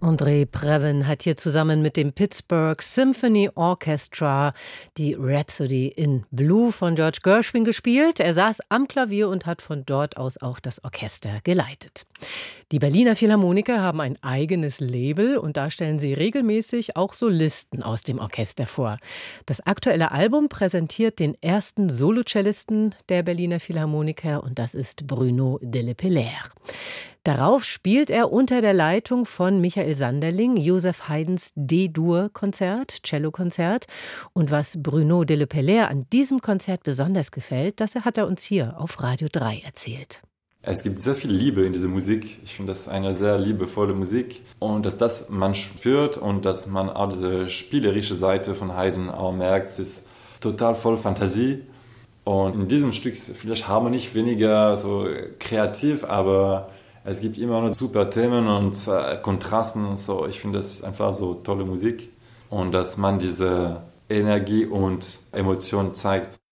André Previn hat hier zusammen mit dem Pittsburgh Symphony Orchestra die Rhapsody in Blue von George Gershwin gespielt. Er saß am Klavier und hat von dort aus auch das Orchester geleitet. Die Berliner Philharmoniker haben ein eigenes Label und da stellen sie regelmäßig auch Solisten aus dem Orchester vor. Das aktuelle Album präsentiert den ersten Solocellisten der Berliner Philharmoniker und das ist Bruno Delepellaire. Darauf spielt er unter der Leitung von Michael Sanderling Joseph Haydns D-Dur-Konzert, Cellokonzert. Und was Bruno Delepellaire an diesem Konzert besonders gefällt, das hat er uns hier auf Radio 3 erzählt. Es gibt sehr viel Liebe in dieser Musik. Ich finde das eine sehr liebevolle Musik. Und dass das man spürt und dass man auch diese spielerische Seite von Haydn auch merkt, es ist total voll Fantasie. Und in diesem Stück ist vielleicht harmonisch weniger so kreativ, aber es gibt immer noch super Themen und Kontrasten. So, ich finde das einfach so tolle Musik. Und dass man diese Energie und Emotion zeigt.